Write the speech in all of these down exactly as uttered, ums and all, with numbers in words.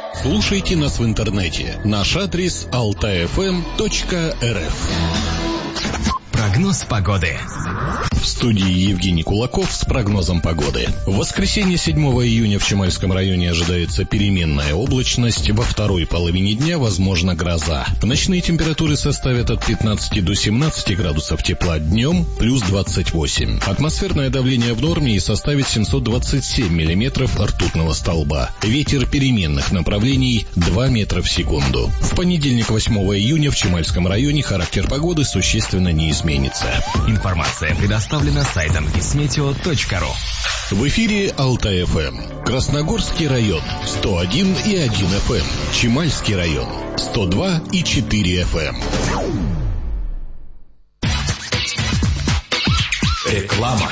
Слушайте нас в интернете. Наш адрес алтай эф эм точка эр эф. Прогноз погоды. В студии Евгений Кулаков с прогнозом погоды. В воскресенье седьмого июня в Чемальском районе ожидается переменная облачность. Во второй половине дня возможна гроза. Ночные температуры составят от пятнадцати до семнадцати градусов тепла, днем плюс двадцать восемь. Атмосферное давление в норме и составит семьсот двадцать семь миллиметров ртутного столба. Ветер переменных направлений два метра в секунду. В понедельник восьмого июня в Чемальском районе характер погоды существенно не изменится. Информация предоставлена сайтом гисметео точка ру. В эфире Алтай эф эм. Красногорский район сто один и один эф эм. Чемальский район сто два и четыре эф эм. Реклама.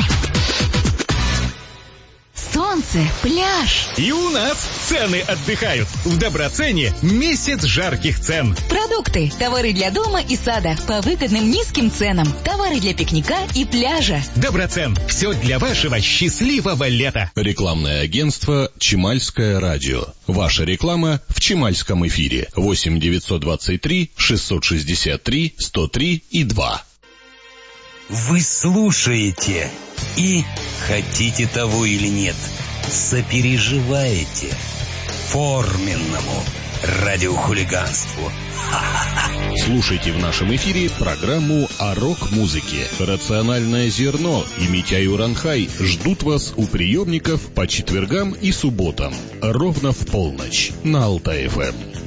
Солнце, пляж. И у нас цены отдыхают. В Доброцене месяц жарких цен. Продукты, товары для дома и сада по выгодным низким ценам. Товары для пикника и пляжа. Доброцен. Все для вашего счастливого лета. Рекламное агентство «Чемальское радио». Ваша реклама в Чемальском эфире. восемь девятьсот двадцать три шестьсот шестьдесят три сто три и два. Вы слушаете и, хотите того или нет, сопереживаете форменному радиохулиганству. Слушайте в нашем эфире программу о рок-музыке. «Рациональное зерно» и Митяй Уранхай ждут вас у приемников по четвергам и субботам ровно в полночь на Алтай эф эм.